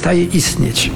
przestaje istnieć.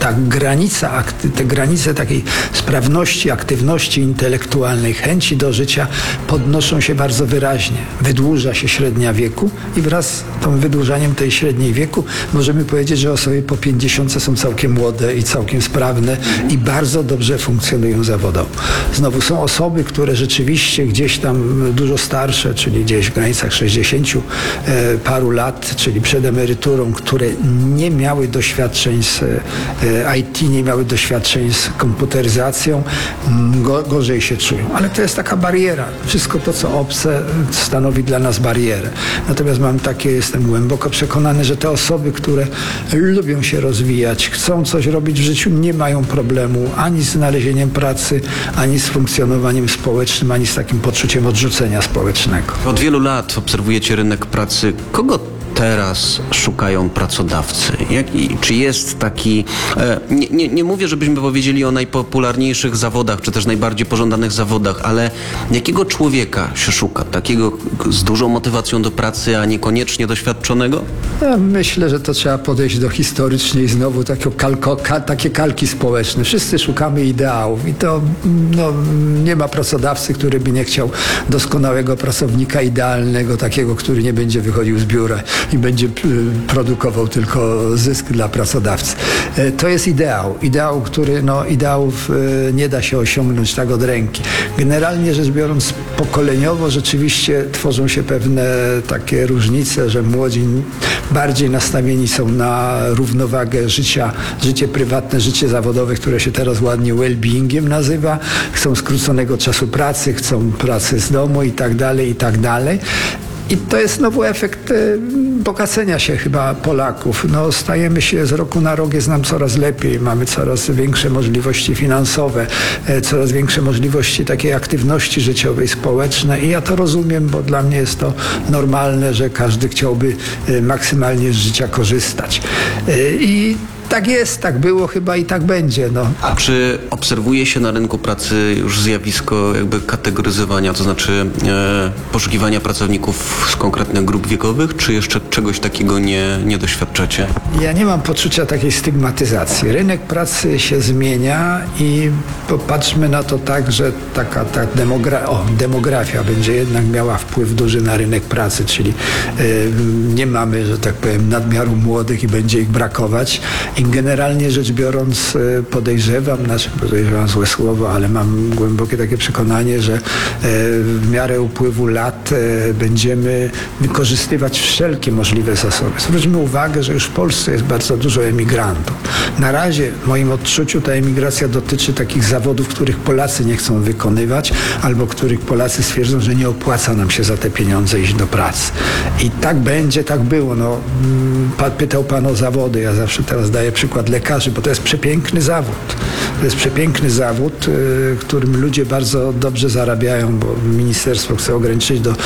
Te granice takiej sprawności, aktywności intelektualnej, chęci do życia podnoszą się bardzo wyraźnie. Wydłuża się średnia wieku i wraz z tym wydłużaniem tej średniej wieku możemy powiedzieć, że osoby po 50 są całkiem młode i całkiem sprawne i bardzo dobrze funkcjonują zawodowo. Znowu są osoby, które rzeczywiście gdzieś tam dużo starsze, czyli gdzieś w granicach 60 paru lat, czyli przed emeryturą, które nie miały doświadczeń z IT, nie miały doświadczeń z komputeryzacją, gorzej się czują. Ale to jest taka bariera. Wszystko to, co obce, stanowi dla nas barierę. Natomiast jestem głęboko przekonany, że te osoby, które lubią się rozwijać, chcą coś robić w życiu, nie mają problemu ani z znalezieniem pracy, ani z funkcjonowaniem społecznym, ani z takim poczuciem odrzucenia społecznego. Od wielu lat obserwujecie rynek pracy. Kogo teraz szukają pracodawcy? Czy jest taki... Nie mówię, żebyśmy powiedzieli o najpopularniejszych zawodach, czy też najbardziej pożądanych zawodach, ale jakiego człowieka się szuka? Takiego z dużą motywacją do pracy, a niekoniecznie doświadczonego? Ja myślę, że to trzeba podejść do historycznie i znowu takie kalki społeczne. Wszyscy szukamy ideałów i to nie ma pracodawcy, który by nie chciał doskonałego pracownika, idealnego, takiego, który nie będzie wychodził z biura i będzie produkował tylko zysk dla pracodawcy. To jest ideał, który ideałów nie da się osiągnąć tak od ręki. Generalnie rzecz biorąc, pokoleniowo rzeczywiście tworzą się pewne takie różnice, że młodzi bardziej nastawieni są na równowagę życie prywatne, życie zawodowe, które się teraz ładnie well-beingiem nazywa, chcą skróconego czasu pracy, chcą pracy z domu i tak dalej. I to jest znowu efekt bogacenia się chyba Polaków. Stajemy się z roku na rok, jest nam coraz lepiej, mamy coraz większe możliwości finansowe, coraz większe możliwości takiej aktywności życiowej, społecznej i ja to rozumiem, bo dla mnie jest to normalne, że każdy chciałby maksymalnie z życia korzystać. I tak jest, tak było chyba i tak będzie. A czy obserwuje się na rynku pracy już zjawisko jakby kategoryzowania, to znaczy poszukiwania pracowników z konkretnych grup wiekowych, czy jeszcze czegoś takiego nie doświadczacie? Ja nie mam poczucia takiej stygmatyzacji. Rynek pracy się zmienia i popatrzmy na to tak, że ta demografia będzie jednak miała wpływ duży na rynek pracy, czyli nie mamy, że tak powiem, nadmiaru młodych i będzie ich brakować. I generalnie rzecz biorąc podejrzewam złe słowo, ale mam głębokie takie przekonanie, że w miarę upływu lat będziemy wykorzystywać wszelkie możliwe zasoby. Zwróćmy uwagę, że już w Polsce jest bardzo dużo emigrantów. Na razie w moim odczuciu ta emigracja dotyczy takich zawodów, których Polacy nie chcą wykonywać albo których Polacy stwierdzą, że nie opłaca nam się za te pieniądze iść do pracy. I tak będzie, tak było. Pytał Pan o zawody. Ja zawsze teraz daję przykład lekarzy, bo to jest przepiękny zawód. To jest przepiękny zawód, którym ludzie bardzo dobrze zarabiają, bo ministerstwo chce ograniczyć do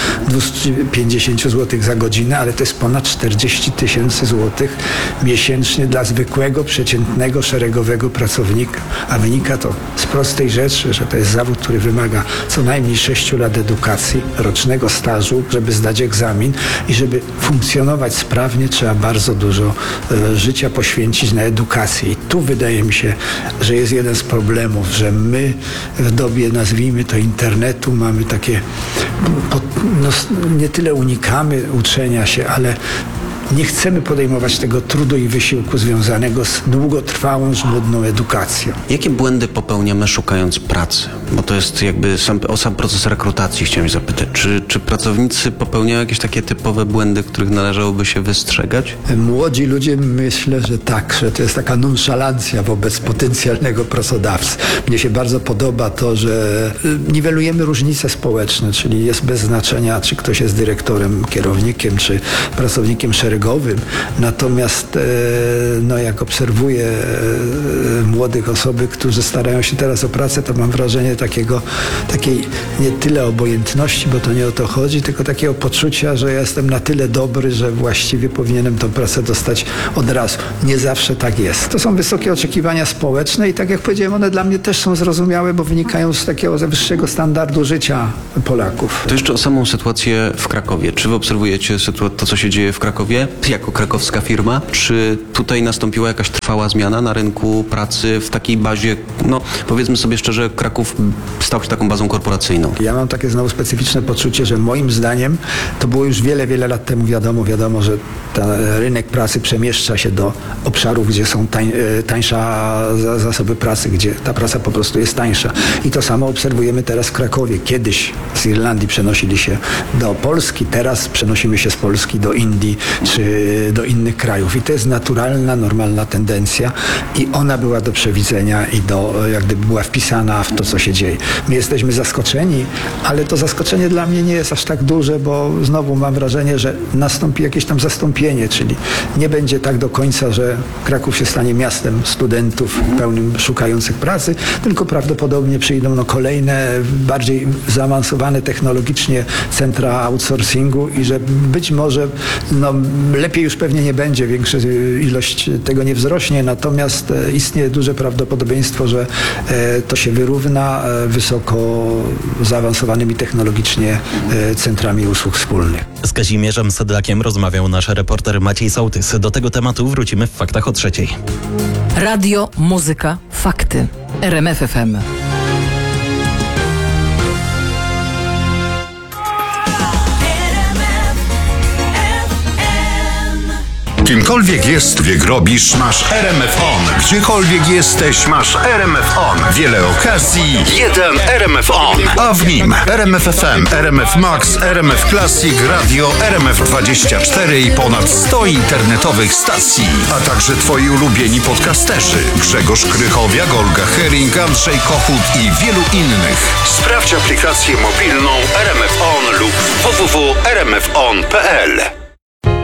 250 zł za godzinę, ale to jest ponad 40 000 złotych miesięcznie dla zwykłego, przeciętnego, szeregowego pracownika. A wynika to z prostej rzeczy, że to jest zawód, który wymaga co najmniej 6 lat edukacji, rocznego stażu, żeby zdać egzamin i żeby funkcjonować sprawnie, trzeba bardzo dużo życia poświęcić na edukację. I tu wydaje mi się, że jest jeden z problemów, że my w dobie, nazwijmy to, internetu mamy takie, nie tyle unikamy uczenia się, ale nie chcemy podejmować tego trudu i wysiłku związanego z długotrwałą, żmudną edukacją. Jakie błędy popełniamy szukając pracy? Bo to jest jakby sam proces rekrutacji, chciałem zapytać. Czy pracownicy popełniają jakieś takie typowe błędy, których należałoby się wystrzegać? Młodzi ludzie, myślę, że tak, że to jest taka nonszalancja wobec potencjalnego pracodawcy. Mnie się bardzo podoba to, że niwelujemy różnice społeczne, czyli jest bez znaczenia, czy ktoś jest dyrektorem, kierownikiem, czy pracownikiem szeregowym. Natomiast jak obserwuję młodych osoby, którzy starają się teraz o pracę, to mam wrażenie takiej nie tyle obojętności, bo to nie o to chodzi, tylko takiego poczucia, że ja jestem na tyle dobry, że właściwie powinienem tę pracę dostać od razu. Nie zawsze tak jest. To są wysokie oczekiwania społeczne i tak jak powiedziałem, one dla mnie też są zrozumiałe, bo wynikają z takiego wyższego standardu życia Polaków. To jeszcze o samą sytuację w Krakowie. Czy wy obserwujecie to, co się dzieje w Krakowie jako krakowska firma? Czy tutaj nastąpiła jakaś trwała zmiana na rynku pracy w takiej bazie, no powiedzmy sobie szczerze, Kraków stał się taką bazą korporacyjną. Ja mam takie znowu specyficzne poczucie, że moim zdaniem to było już wiele lat temu wiadomo, że ten rynek pracy przemieszcza się do obszarów, gdzie są tańsza zasoby pracy, gdzie ta praca po prostu jest tańsza. I to samo obserwujemy teraz w Krakowie. Kiedyś z Irlandii przenosili się do Polski, teraz przenosimy się z Polski do Indii czy do innych krajów. I to jest naturalna, normalna tendencja i ona była do przewidzenia i jak gdyby była wpisana w to, co się dzieje. My jesteśmy zaskoczeni, ale to zaskoczenie dla mnie nie jest aż tak duże, bo znowu mam wrażenie, że nastąpi jakieś tam zastąpienie, czyli nie będzie tak do końca, że Kraków się stanie miastem studentów pełnym szukających pracy, tylko prawdopodobnie przyjdą kolejne, bardziej zaawansowane technologicznie centra outsourcingu i że być może lepiej już pewnie nie będzie, większa ilość tego nie wzrośnie, natomiast istnieje duże prawdopodobieństwo, że to się wyrówna wysoko zaawansowanymi technologicznie centrami usług wspólnych. Z Kazimierzem Sedlakiem rozmawiał nasz reporter Maciej Sołtys. Do tego tematu wrócimy w Faktach o 3:00. Radio, muzyka, fakty. RMF FM. Kimkolwiek jest, wiek robisz, masz RMF On. Gdziekolwiek jesteś, masz RMF On. Wiele okazji, jeden RMF On. A w nim RMF FM, RMF Max, RMF Classic, Radio, RMF24 i ponad 100 internetowych stacji. A także twoi ulubieni podcasterzy. Grzegorz Krychowiak, Olga Hering, Andrzej Kochut i wielu innych. Sprawdź aplikację mobilną RMF On lub www.rmfon.pl.